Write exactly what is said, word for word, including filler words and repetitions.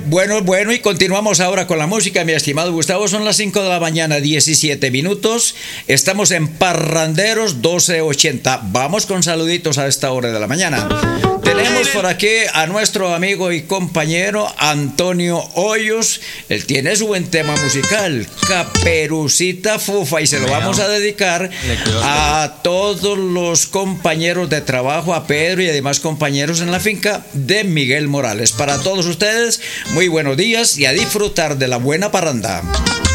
bueno, bueno, y continuamos ahora con la música, mi estimado Gustavo. Son las cinco de la mañana, diecisiete minutos. Estamos en Parranderos doce ochenta. Vamos con saluditos a esta hora de la mañana. Tenemos por aquí a nuestro amigo y compañero Antonio Hoyos. Él tiene su buen tema musical, Caperucita Fufa, y se lo vamos a dedicar a todos los compañeros de trabajo, a Pedro y además compañeros en la finca de Miguel Morales. Para todos ustedes, muy buenos días y a disfrutar de la buena parranda.